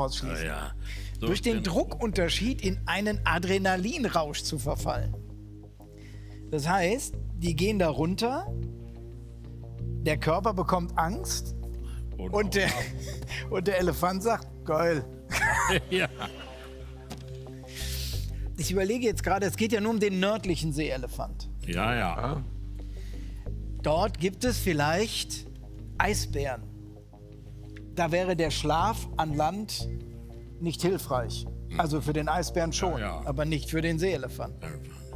ausschließen. Ja. So Durch den Druckunterschied in einen Adrenalinrausch zu verfallen. Das heißt, die gehen da runter, der Körper bekommt Angst und der Elefant sagt, geil. Ja. Ich überlege jetzt gerade, es geht ja nur um den nördlichen Seeelefant. Ja. Dort gibt es vielleicht Eisbären. Da wäre der Schlaf an Land nicht hilfreich. Also für den Eisbären schon, aber nicht für den Seeelefanten.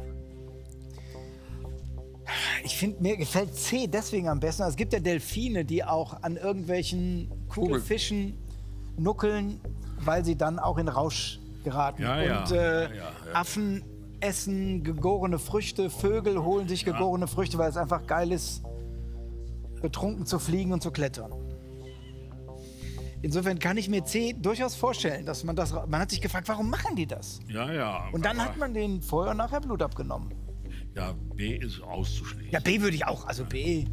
Ich finde, mir gefällt C deswegen am besten. Es gibt ja Delfine, die auch an irgendwelchen Kugelfischen nuckeln, weil sie dann auch in Rausch geraten. Affen essen gegorene Früchte, Vögel holen sich gegorene Früchte, weil es einfach geil ist, betrunken zu fliegen und zu klettern. Insofern kann ich mir C durchaus vorstellen, dass man das... Man hat sich gefragt, warum machen die das? Und dann hat man denen vorher und nachher Blut abgenommen. Ja, B ist auszuschließen. Ja, B würde ich auch, also B.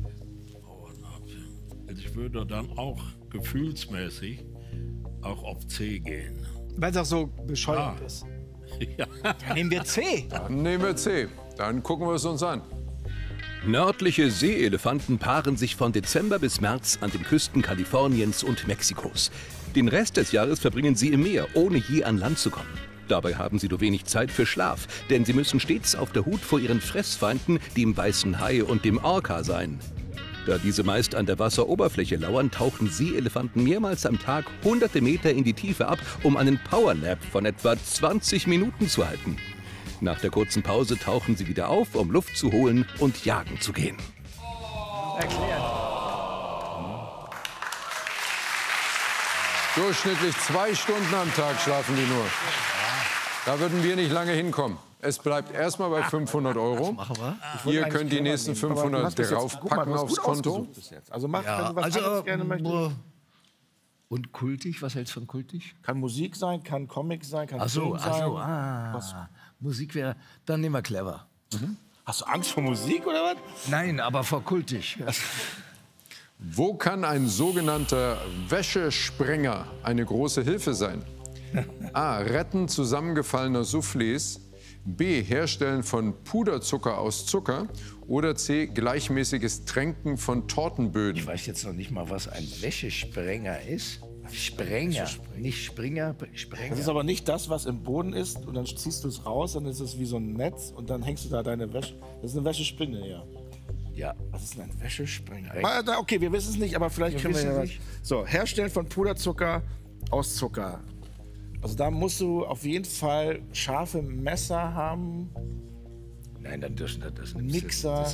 Ich würde dann auch gefühlsmäßig auch auf C gehen. Weil es auch so bescheuert ist. Ja. Dann nehmen wir C. Dann nehmen wir C. Dann gucken wir es uns an. Nördliche Seeelefanten paaren sich von Dezember bis März an den Küsten Kaliforniens und Mexikos. Den Rest des Jahres verbringen sie im Meer, ohne je an Land zu kommen. Dabei haben sie nur wenig Zeit für Schlaf, denn sie müssen stets auf der Hut vor ihren Fressfeinden, dem weißen Hai und dem Orca sein. Da diese meist an der Wasseroberfläche lauern, tauchen Seeelefanten mehrmals am Tag hunderte Meter in die Tiefe ab, um einen Powernap von etwa 20 Minuten zu halten. Nach der kurzen Pause tauchen sie wieder auf, um Luft zu holen und jagen zu gehen. Erklären. Durchschnittlich 2 Stunden am Tag schlafen die nur. Da würden wir nicht lange hinkommen. Es bleibt erstmal bei 500 Euro. Ihr könnt die nächsten 500 draufpacken aufs Konto. Also mach, wenn du was anderes gerne möchtest. Und kultig? Was hältst du von kultig? Kann Musik sein, kann Comic sein, kann Film sein. Musik wäre... Dann nehmen wir clever. Hast du Angst vor Musik oder was? Nein, aber vor kultig. Wo kann ein sogenannter Wäschesprenger eine große Hilfe sein? A. Retten zusammengefallener Soufflés. B. Herstellen von Puderzucker aus Zucker. Oder C. Gleichmäßiges Tränken von Tortenböden. Ich weiß jetzt noch nicht mal, was ein Wäschesprenger ist. Sprenger, nicht Springer, Sprenger. Das ist aber nicht das, was im Boden ist und dann ziehst du es raus, dann ist es wie so ein Netz und dann hängst du da deine Wäsche. Das ist eine Wäschespinne, ja. Ja, was ist denn ein Wäschesprenger? Okay, wir wissen es nicht, aber vielleicht können wir ja was. So, Herstellen von Puderzucker aus Zucker. Also da musst du auf jeden Fall scharfe Messer haben. Nein, dann das Mixer.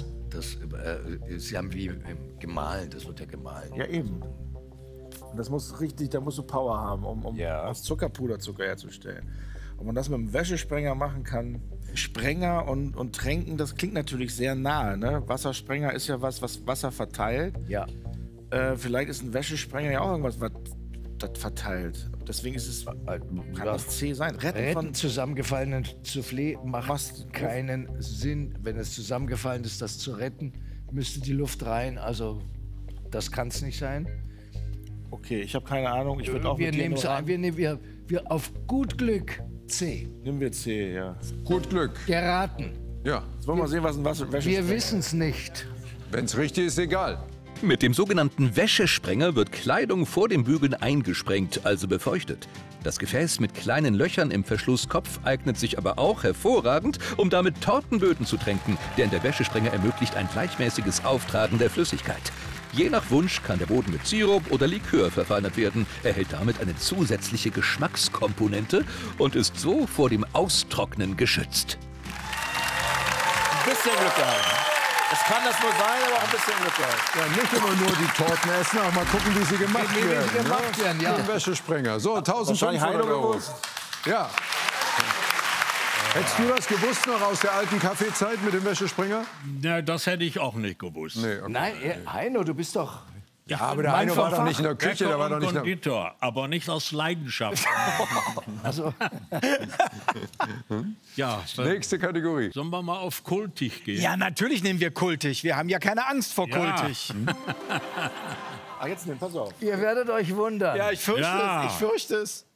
Sie haben wie gemahlen, das wird ja gemahlen. Ja, eben. Und das muss richtig, da musst du Power haben, um aus Zucker Puderzucker herzustellen. Ob man das mit einem Wäschesprenger machen kann, Sprenger und Tränken, das klingt natürlich sehr nahe. Ne? Wassersprenger ist ja was Wasser verteilt. Ja. Vielleicht ist ein Wäschesprenger ja auch irgendwas, was das verteilt. Deswegen ist es, kann das C sein. Retten von zusammengefallenen Soufflé macht keinen Sinn. Wenn es zusammengefallen ist, das zu retten, müsste die Luft rein. Also das kann es nicht sein. Okay, ich habe keine Ahnung. Ich würde auch wir nehmen es ein. Wir auf gut Glück C. Nehmen wir C, ja. Gut Glück. Geraten. Ja. Jetzt wollen wir sehen, was ein Wäschesprenger Wir wissen es nicht. Wenn es richtig ist, egal. Mit dem sogenannten Wäschesprenger wird Kleidung vor dem Bügeln eingesprengt, also befeuchtet. Das Gefäß mit kleinen Löchern im Verschlusskopf eignet sich aber auch hervorragend, um damit Tortenböden zu tränken, denn der Wäschesprenger ermöglicht ein gleichmäßiges Auftragen der Flüssigkeit. Je nach Wunsch kann der Boden mit Sirup oder Likör verfeinert werden, erhält damit eine zusätzliche Geschmackskomponente und ist so vor dem Austrocknen geschützt. Ein bisschen Glück gehabt. Es kann das wohl sein, aber auch ein bisschen Glück gehabt. Ja, nicht immer nur die Torten essen, auch mal gucken, wie sie gemacht werden. Ja. Ein Wäschesprenger. So, 1500 Euro. Ja. Hättest du das gewusst noch aus der alten Kaffeezeit mit dem Wäschesprenger? Ja, das hätte ich auch nicht gewusst. Nee, okay. Nein, Heino, du bist doch... Ja, aber der Heino war doch nicht in der Küche, der war doch nicht in der... Konditor, aber nicht aus Leidenschaft. Also. Ja, Nächste Kategorie. sollen wir mal auf kultig gehen? Ja, natürlich nehmen wir kultig. Wir haben ja keine Angst vor kultig. Ah, jetzt nimm, pass auf. Ihr werdet euch wundern. Ja, ich fürchte es. Ich fürchte es.